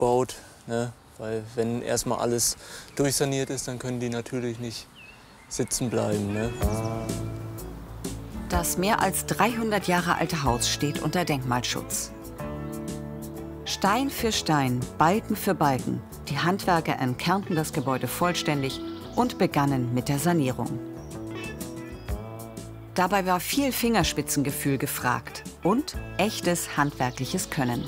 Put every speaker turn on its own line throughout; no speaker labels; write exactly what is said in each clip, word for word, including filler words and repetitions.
aufbaut, ne? Weil wenn erstmal alles durchsaniert ist, dann können die natürlich nicht sitzen bleiben. Ne?
Das mehr als dreihundert Jahre alte Haus steht unter Denkmalschutz. Stein für Stein, Balken für Balken. Die Handwerker entkernten das Gebäude vollständig und begannen mit der Sanierung. Dabei war viel Fingerspitzengefühl gefragt und echtes handwerkliches Können.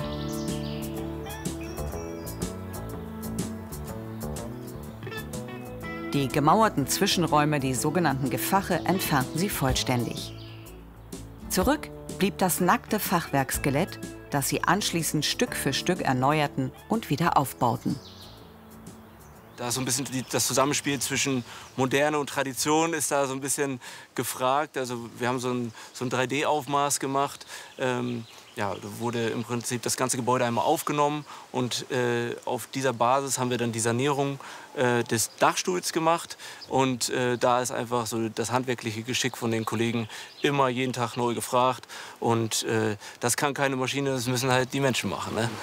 Die gemauerten Zwischenräume, die sogenannten Gefache, entfernten sie vollständig. Zurück blieb das nackte Fachwerkskelett, das sie anschließend Stück für Stück erneuerten und wieder aufbauten.
Da ist so ein bisschen die, das Zusammenspiel zwischen Moderne und Tradition ist da so ein bisschen gefragt. Also wir haben so ein, so ein drei D-Aufmaß gemacht. Ähm, ja, da wurde im Prinzip das ganze Gebäude einmal aufgenommen und äh, auf dieser Basis haben wir dann die Sanierung äh, des Dachstuhls gemacht. Und äh, da ist einfach so das handwerkliche Geschick von den Kollegen immer jeden Tag neu gefragt. Und äh, das kann keine Maschine, das müssen halt die Menschen machen. Ne?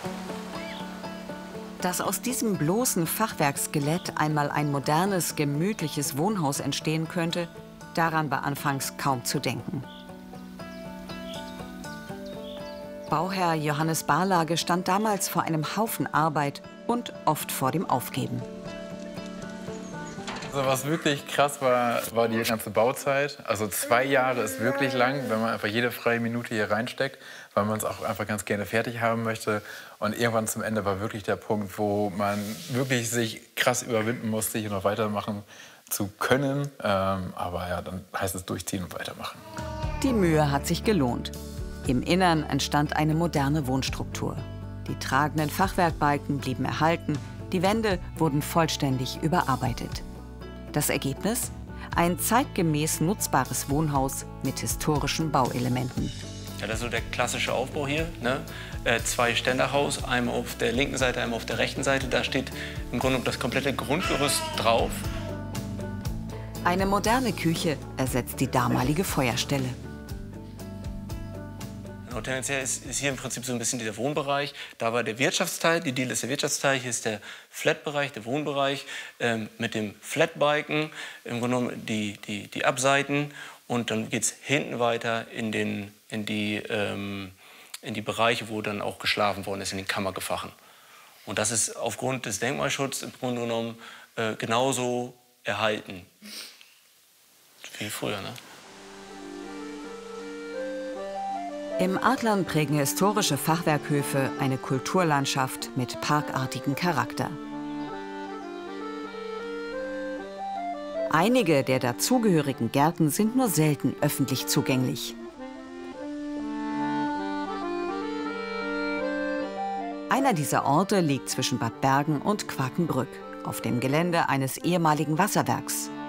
Dass aus diesem bloßen Fachwerkskelett einmal ein modernes, gemütliches Wohnhaus entstehen könnte, daran war anfangs kaum zu denken. Bauherr Johannes Barlage stand damals vor einem Haufen Arbeit und oft vor dem Aufgeben.
Also was wirklich krass war, war die ganze Bauzeit. Also zwei Jahre ist wirklich lang, wenn man einfach jede freie Minute hier reinsteckt, weil man es auch einfach ganz gerne fertig haben möchte. Und irgendwann zum Ende war wirklich der Punkt, wo man wirklich sich krass überwinden musste, hier noch weitermachen zu können. Ähm, aber ja, dann heißt es durchziehen und weitermachen.
Die Mühe hat sich gelohnt. Im Innern entstand eine moderne Wohnstruktur. Die tragenden Fachwerkbalken blieben erhalten, die Wände wurden vollständig überarbeitet. Das Ergebnis? Ein zeitgemäß nutzbares Wohnhaus mit historischen Bauelementen.
Ja, das ist so der klassische Aufbau hier. Ne? Äh, zwei Ständerhaus, einmal auf der linken Seite, einmal auf der rechten Seite. Da steht im Grunde das komplette Grundgerüst drauf.
Eine moderne Küche ersetzt die damalige Feuerstelle.
Und tendenziell ist, ist hier im Prinzip so ein bisschen dieser Wohnbereich. Da war der Wirtschaftsteil, die Diele ist der Wirtschaftsteil, hier ist der Flatbereich, der Wohnbereich ähm, mit dem Flatbalken, im Grunde genommen die, die, die Abseiten. Und dann geht es hinten weiter in, den, in, die, ähm, in die Bereiche, wo dann auch geschlafen worden ist, in den Kammergefachen. Und das ist aufgrund des Denkmalschutzes im Grunde genommen äh, genauso erhalten wie früher. Ne?
Im Adlern prägen historische Fachwerkhöfe eine Kulturlandschaft mit parkartigem Charakter. Einige der dazugehörigen Gärten sind nur selten öffentlich zugänglich. Einer dieser Orte liegt zwischen Bad Bergen und Quakenbrück, auf dem Gelände eines ehemaligen Wasserwerks.